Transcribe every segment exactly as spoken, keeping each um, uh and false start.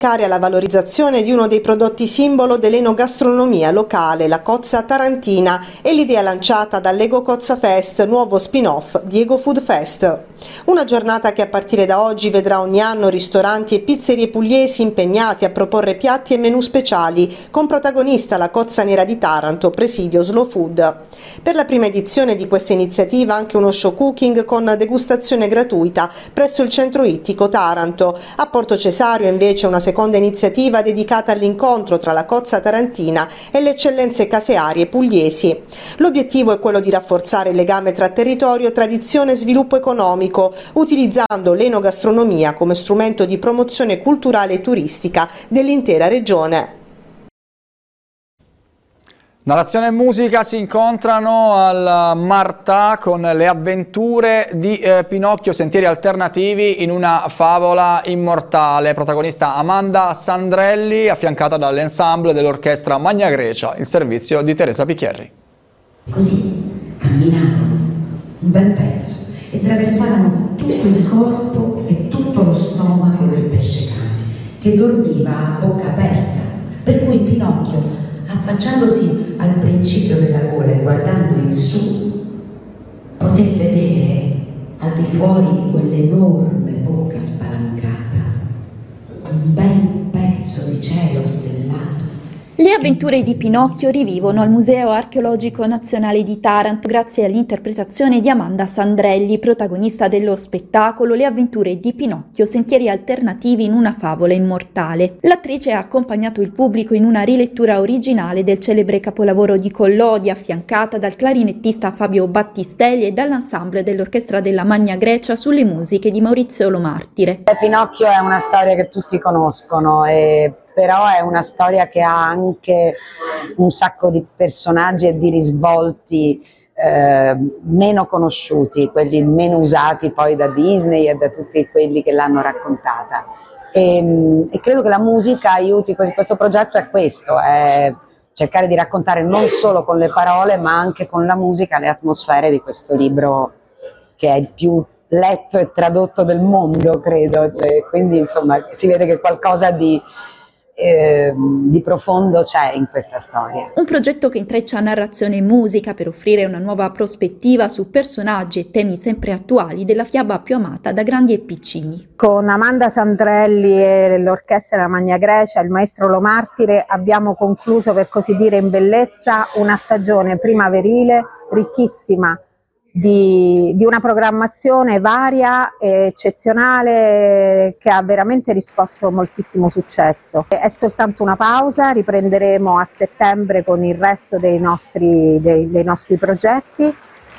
Cari alla valorizzazione di uno dei prodotti simbolo dell'enogastronomia locale, la cozza tarantina, è l'idea lanciata dall'Ego Cozza Fest, nuovo spin-off di Ego Food Fest. Una giornata che a partire da oggi vedrà ogni anno ristoranti e pizzerie pugliesi impegnati a proporre piatti e menù speciali, con protagonista la cozza nera di Taranto, presidio Slow Food. Per la prima edizione di questa iniziativa anche uno show cooking con degustazione gratuita presso il centro ittico Taranto. A Porto Cesario invece una seconda iniziativa dedicata all'incontro tra la cozza tarantina e le eccellenze casearie pugliesi. L'obiettivo è quello di rafforzare il legame tra territorio, tradizione e sviluppo economico, utilizzando l'enogastronomia come strumento di promozione culturale e turistica dell'intera regione. Narrazione e musica si incontrano al Martà con le avventure di eh, Pinocchio, sentieri alternativi in una favola immortale. Protagonista Amanda Sandrelli, affiancata dall'ensemble dell'orchestra Magna Grecia, il servizio di Teresa Picchierri. Così camminavano un bel pezzo e attraversavano tutto il corpo e tutto lo stomaco del pesce cane, che dormiva a bocca aperta, per cui Pinocchio, affacciandosi al principio della gola e guardando in su, poté vedere al di fuori di quell'enorme bocca spalancata un bel pezzo di cielo stellato. Le avventure di Pinocchio rivivono al Museo Archeologico Nazionale di Taranto grazie all'interpretazione di Amanda Sandrelli, protagonista dello spettacolo Le avventure di Pinocchio, sentieri alternativi in una favola immortale. L'attrice ha accompagnato il pubblico in una rilettura originale del celebre capolavoro di Collodi, affiancata dal clarinettista Fabio Battistelli e dall'ensemble dell'orchestra della Magna Grecia sulle musiche di Maurizio Lo Martire. Pinocchio è una storia che tutti conoscono e però è una storia che ha anche un sacco di personaggi e di risvolti eh, meno conosciuti, quelli meno usati poi da Disney e da tutti quelli che l'hanno raccontata. E, e credo che la musica aiuti, questo progetto è questo, è cercare di raccontare non solo con le parole ma anche con la musica le atmosfere di questo libro che è il più letto e tradotto del mondo, credo, e quindi insomma si vede che qualcosa di Eh, di profondo c'è in questa storia. Un progetto che intreccia narrazione e musica per offrire una nuova prospettiva su personaggi e temi sempre attuali della fiaba più amata da grandi e piccini. Con Amanda Sandrelli e l'orchestra della Magna Grecia, il maestro Lo Martire, abbiamo concluso, per così dire, in bellezza una stagione primaverile ricchissima Di, di una programmazione varia e eccezionale che ha veramente riscosso moltissimo successo. È soltanto una pausa, riprenderemo a settembre con il resto dei nostri, dei, dei nostri progetti.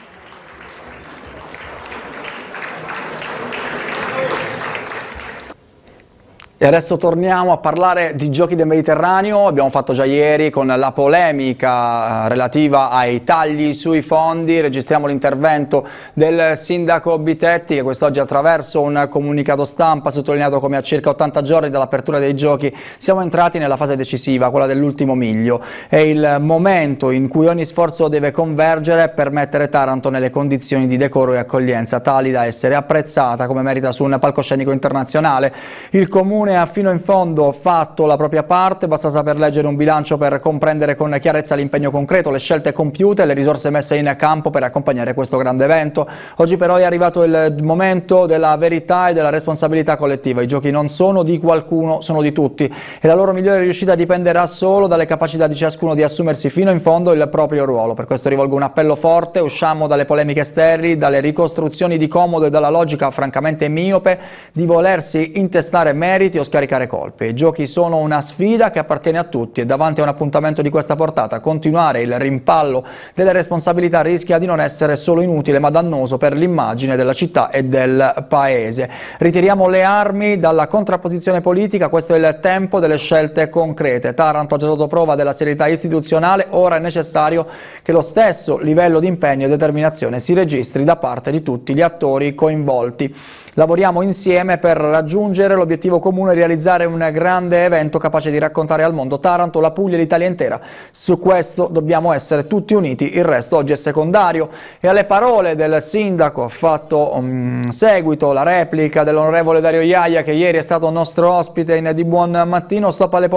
E adesso torniamo a parlare di Giochi del Mediterraneo. Abbiamo fatto già ieri con la polemica relativa ai tagli sui fondi. Registriamo l'intervento del sindaco Bitetti, che quest'oggi attraverso un comunicato stampa ha sottolineato come a circa ottanta giorni dall'apertura dei giochi siamo entrati nella fase decisiva, quella dell'ultimo miglio. È il momento in cui ogni sforzo deve convergere per mettere Taranto nelle condizioni di decoro e accoglienza tali da essere apprezzata come merita su un palcoscenico internazionale. Il comune ha fino in fondo fatto la propria parte, basta saper leggere un bilancio per comprendere con chiarezza l'impegno concreto, le scelte compiute e le risorse messe in campo per accompagnare questo grande evento. Oggi però è arrivato il momento della verità e della responsabilità collettiva. I giochi non sono di qualcuno, sono di tutti e la loro migliore riuscita dipenderà solo dalle capacità di ciascuno di assumersi fino in fondo il proprio ruolo. Per questo rivolgo un appello forte: usciamo dalle polemiche sterili, dalle ricostruzioni di comodo e dalla logica francamente miope di volersi intestare meriti o scaricare colpe. I giochi sono una sfida che appartiene a tutti e davanti a un appuntamento di questa portata continuare il rimpallo delle responsabilità rischia di non essere solo inutile ma dannoso per l'immagine della città e del paese. Ritiriamo le armi dalla contrapposizione politica, questo è il tempo delle scelte concrete. Taranto ha già dato prova della serietà istituzionale, ora è necessario che lo stesso livello di impegno e determinazione si registri da parte di tutti gli attori coinvolti. lavoriamo insieme per raggiungere l'obiettivo comune, realizzare un grande evento capace di raccontare al mondo Taranto, la Puglia e l'Italia intera. Su questo dobbiamo essere tutti uniti, il resto oggi è secondario. E alle parole del sindaco ha fatto um, seguito la replica dell'onorevole Dario Iaia, che ieri è stato nostro ospite in Di Buon Mattino. Stop alle